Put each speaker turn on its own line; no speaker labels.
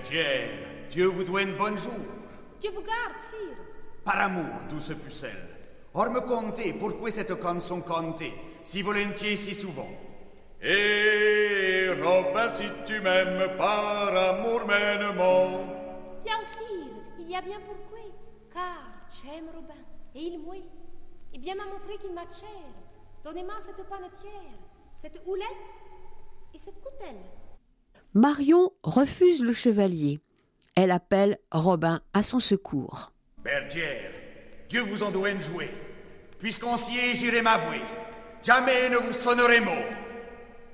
Bergère, Dieu vous donne bonjour.
Dieu vous garde, sire.
Par amour, douce pucelle. Or me contez pourquoi cette canson cantée, si volontiers, si souvent.
Et Robin, si tu m'aimes, par amour mène-moi.
Tiens, sire, il y a bien pourquoi. Car j'aime Robin, et il mouille. Et bien m'a montré qu'il m'a cher. Donnez-moi cette panetière, cette houlette et cette coutelle.
Marion refuse le chevalier. Elle appelle Robin à son secours.
Bergère, Dieu vous en doit jouer. Puisqu'on s'y est, j'irai m'avouer. Jamais ne vous sonnerai mot.